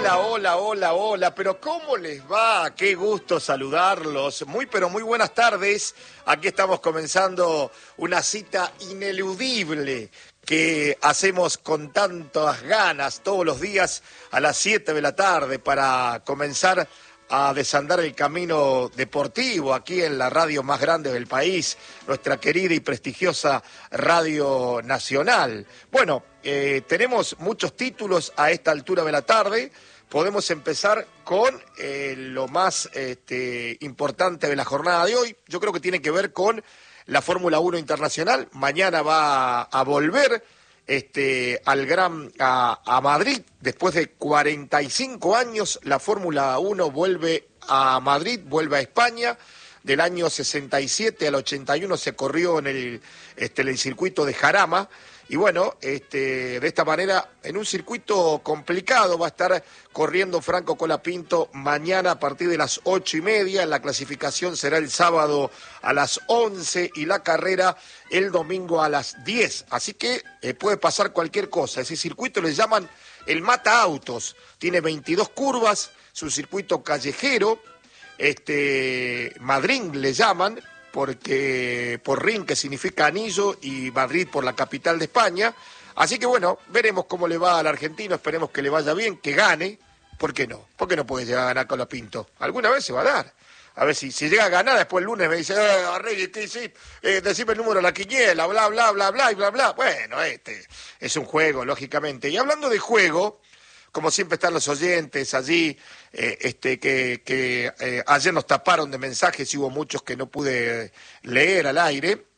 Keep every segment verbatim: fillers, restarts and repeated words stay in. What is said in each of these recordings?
Hola, hola, hola, hola, pero ¿cómo les va? Qué gusto saludarlos. Muy, pero muy buenas tardes. Aquí estamos comenzando una cita ineludible que hacemos con tantas ganas todos los días a las siete de la tarde para comenzar a desandar el camino deportivo aquí en la radio más grande del país, nuestra querida y prestigiosa Radio Nacional. Bueno, eh, tenemos muchos títulos a esta altura de la tarde. Podemos empezar con eh, lo más este, importante de la jornada de hoy. Yo creo que tiene que ver con la Fórmula uno Internacional. Mañana va a volver Este, al Gran a, a Madrid, después de cuarenta y cinco años, la Fórmula uno vuelve a Madrid, vuelve a España. Del año sesenta y siete al ochenta y uno se corrió en el, este, en el circuito de Jarama. Y bueno, este, de esta manera, en un circuito complicado, va a estar corriendo Franco Colapinto mañana a partir de las ocho y media. La clasificación será el sábado a las once y la carrera el domingo a las diez. Así que eh, puede pasar cualquier cosa. Ese circuito le llaman el Mata Autos. Tiene veintidós curvas, es un circuito callejero. Este, Madrid le llaman, porque por ring, que significa anillo, y Madrid por la capital de España. Así que bueno, veremos cómo le va al argentino, esperemos que le vaya bien, que gane. ¿Por qué no? ¿Por qué no puede llegar a ganar Colapinto? Alguna vez se va a dar. A ver si, si llega a ganar, después el lunes me dice, eh, Arregui, ¿qué hiciste? Eh, decime el número de la quiniela, bla, bla, bla, bla, y bla, bla. Bueno, este es un juego, lógicamente. Y hablando de juego, como siempre están los oyentes allí, eh, este, que, que eh, ayer nos taparon de mensajes y hubo muchos que no pude leer al aire,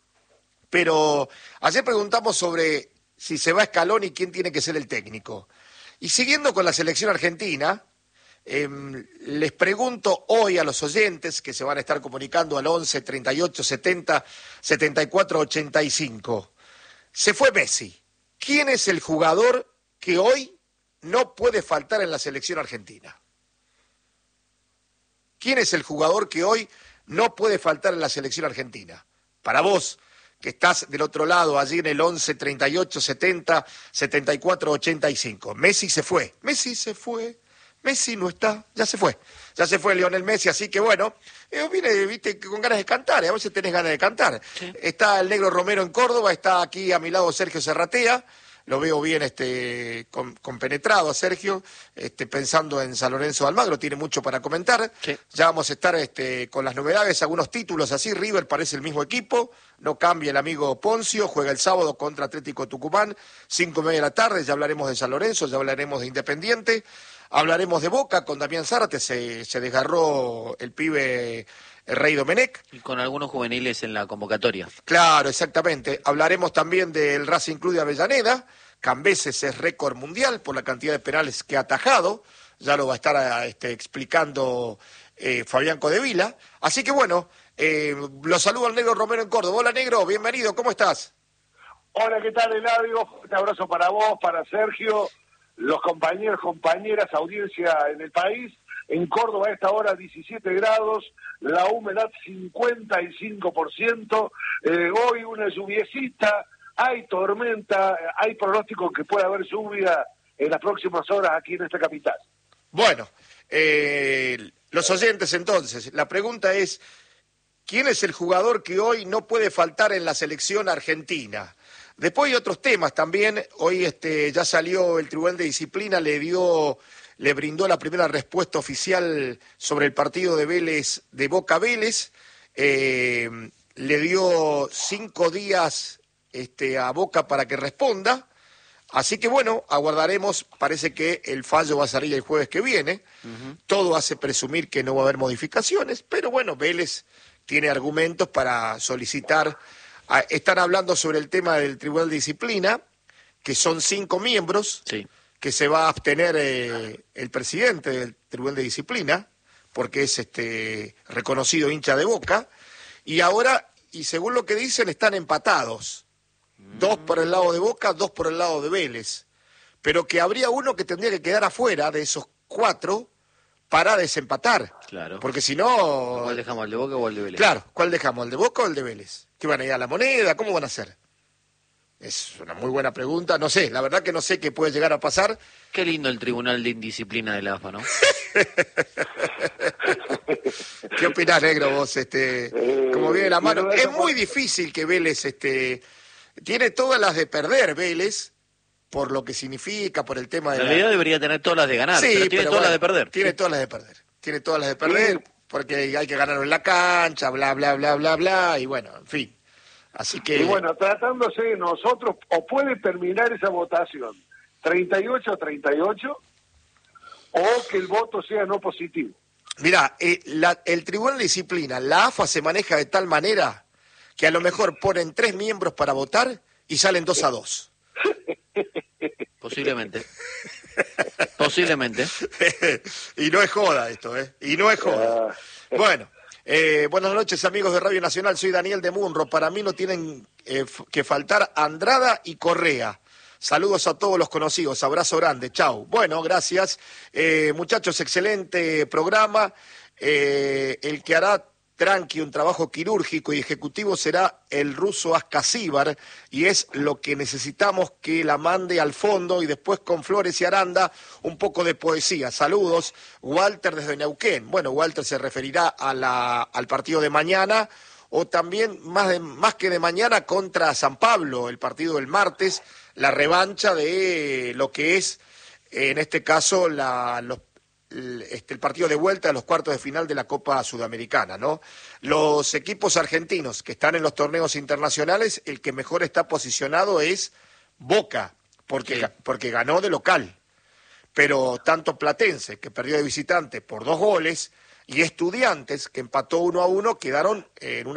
pero ayer preguntamos sobre si se va Scaloni y quién tiene que ser el técnico. Y siguiendo con la selección argentina, eh, les pregunto hoy a los oyentes que se van a estar comunicando al once, treinta y ocho, setenta, setenta y cuatro, ochenta y cinco. Se fue Messi. ¿Quién es el jugador que hoy no puede faltar en la selección argentina? ¿Quién es el jugador que hoy no puede faltar en la selección argentina? Para vos, que estás del otro lado, allí en el once, treinta y ocho, setenta, setenta y cuatro, ochenta y cinco. Messi se fue, Messi se fue, Messi no está, ya se fue. Ya se fue Lionel Messi, así que bueno, eh, viene, viste, con ganas de cantar, a veces tenés ganas de cantar. Sí. Está el Negro Romero en Córdoba, está aquí a mi lado Sergio Serratea. Lo veo bien este, con, compenetrado a Sergio, este, pensando en San Lorenzo de Almagro, tiene mucho para comentar. Sí. Ya vamos a estar este, con las novedades, algunos títulos así. River parece el mismo equipo, no cambia el amigo Poncio, juega el sábado contra Atlético Tucumán, cinco y media de la tarde, ya hablaremos de San Lorenzo, ya hablaremos de Independiente, hablaremos de Boca, con Damián Zárate, se, se desgarró el pibe el Rey Domenech. Y con algunos juveniles en la convocatoria. Claro, exactamente. Hablaremos también del Racing Club de Avellaneda. Cambeses es récord mundial por la cantidad de penales que ha atajado. Ya lo va a estar este, explicando eh, Fabián Codevila. Así que bueno, eh, lo saludo al Negro Romero en Córdoba. Hola Negro, bienvenido, ¿cómo estás? Hola, ¿qué tal, Eladio? Un abrazo para vos, para Sergio, los compañeros, compañeras, audiencia en el país. En Córdoba a esta hora diecisiete grados, la humedad cincuenta y cinco por ciento, eh, hoy una lluviecita, hay tormenta, hay pronóstico que puede haber lluvia en las próximas horas aquí en esta capital. Bueno, eh, los oyentes entonces, la pregunta es, ¿quién es el jugador que hoy no puede faltar en la selección argentina? Después hay otros temas también, hoy este, ya salió el Tribunal de Disciplina, le dio... le brindó la primera respuesta oficial sobre el partido de Vélez, de Boca Vélez, eh, le dio cinco días este, a Boca para que responda, así que bueno, aguardaremos, parece que el fallo va a salir el jueves que viene, uh-huh. Todo hace presumir que no va a haber modificaciones, pero bueno, Vélez tiene argumentos para solicitar, a, están hablando sobre el tema del Tribunal de Disciplina, que son cinco miembros, sí. Que se va a abstener eh, el presidente del Tribunal de Disciplina, porque es este reconocido hincha de Boca, y ahora, y según lo que dicen, están empatados, mm. dos por el lado de Boca, dos por el lado de Vélez, pero que habría uno que tendría que quedar afuera de esos cuatro para desempatar, claro. Porque si no... ¿Cuál dejamos, el de Boca o el de Vélez? Claro, ¿cuál dejamos, el de Boca o el de Vélez? ¿Qué van a ir a la moneda? ¿Cómo van a hacer? Es una muy buena pregunta. No sé, la verdad que no sé qué puede llegar a pasar. Qué lindo el Tribunal de Indisciplina de la A F A, ¿no? ¿Qué opinás, negro, vos? Este, Eh, como viene la mano. pero Es eso muy por- difícil que Vélez, este, tiene todas las de perder, Vélez, por lo que significa, por el tema de En la... realidad debería tener todas las de ganar, Sí, pero tiene pero todas las de bueno, perder. Tiene todas las de perder. Tiene todas las de perder, Sí. porque hay que ganarlo en la cancha, bla, bla, bla, bla, bla, y bueno, en fin. Así que... Y bueno, tratándose de nosotros, o puede terminar esa votación treinta y ocho a treinta y ocho, o que el voto sea no positivo. Mirá, eh, la- el Tribunal de Disciplina, la A F A se maneja de tal manera que a lo mejor ponen tres miembros para votar y salen dos a dos. Posiblemente. Posiblemente. Y no es joda esto, ¿eh? Y no es joda. Bueno, eh, buenas noches amigos de Radio Nacional, soy Daniel de Munro. Para mí no tienen eh, f- que faltar Andrada y Correa. Saludos a todos los conocidos, abrazo grande, chau. Bueno, gracias. Eh, muchachos, excelente programa. Eh, el que hará tranqui un trabajo quirúrgico y ejecutivo será el ruso Ascasíbar, y es lo que necesitamos, que la mande al fondo, y después con Flores y Aranda un poco de poesía. Saludos, Walter desde Neuquén. Bueno, Walter se referirá a la, al partido de mañana, o también más, de, más que de mañana contra San Pablo, el partido del martes, la revancha de lo que es, en este caso, la, los el, este, el partido de vuelta de los cuartos de final de la Copa Sudamericana, ¿no? Los equipos argentinos que están en los torneos internacionales, el que mejor está posicionado es Boca, porque, Sí. ga- porque ganó de local. Pero tanto Platense, que perdió de visitante por dos goles, y Estudiantes, que empató uno a uno, quedaron en una